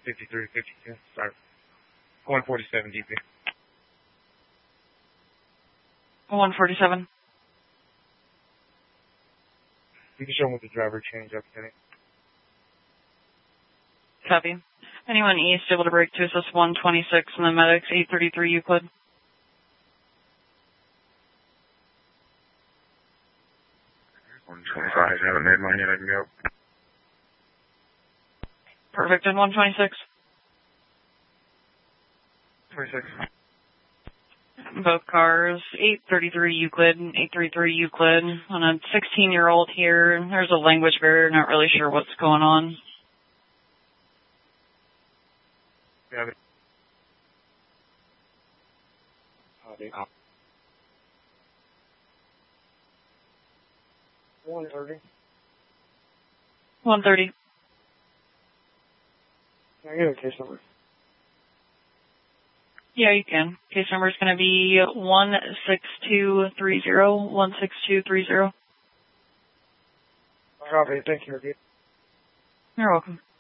5352. Sorry. 147 DP. 147. You can show them with the driver change up, Kenny. Copy. Anyone east able to break to assist 126 and the medics 833 Euclid? Haven't made mine yet. I can go. Perfect. And 126? 26. Both cars, 833 Euclid and 833 Euclid. On a 16-year-old here. There's a language barrier. Not really sure what's going on. Got it. 130. 130. Can I get a case number? Yeah, you can. Case number is going to be 16230. 16230. Copy. Thank you. You're welcome.